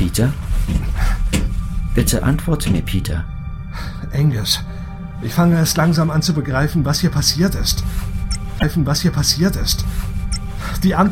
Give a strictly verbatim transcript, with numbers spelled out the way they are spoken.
Peter? Bitte antworte mir, Peter. Angus, ich fange erst langsam an zu begreifen, was hier passiert ist. Was hier passiert ist. Die